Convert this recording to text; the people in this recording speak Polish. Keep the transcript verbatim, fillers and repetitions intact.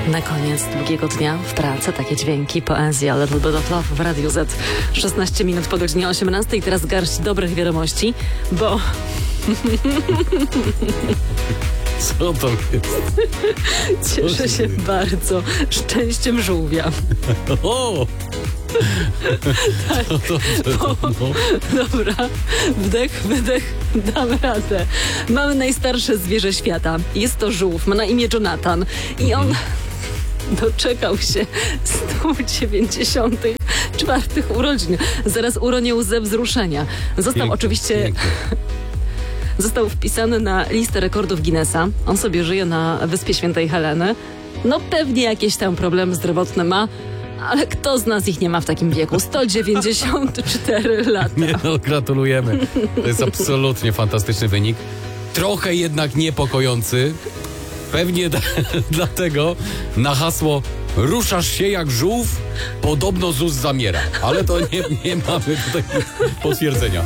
Na koniec długiego dnia w pracy takie dźwięki, poezja, Little Bit of Love w Radiu Z. szesnaście minut po godzinie osiemnastej. Teraz garść dobrych wiadomości, bo... Co to jest? Cieszę się bardzo szczęściem żółwia. O! Tak. To dobrze, Bo, no. dobra, wdech, wydech, dam radę. Mamy najstarsze zwierzę świata. Jest to żółw, ma na imię Jonathan i on doczekał się stu dziewięćdziesiątych czwartych urodzin. Zaraz uronił ze wzruszenia. Został Pięknie, oczywiście... pięknie. Został wpisany na listę rekordów Guinnessa. On sobie żyje na Wyspie Świętej Heleny. No pewnie jakieś tam problemy zdrowotne ma, ale kto z nas ich nie ma w takim wieku? sto dziewięćdziesiąt cztery lata. Nie no, gratulujemy. To jest absolutnie fantastyczny wynik. Trochę jednak niepokojący. Pewnie d- dlatego na hasło ruszasz się jak żółw, podobno Z U S zamiera. Ale to nie, nie mamy tutaj potwierdzenia.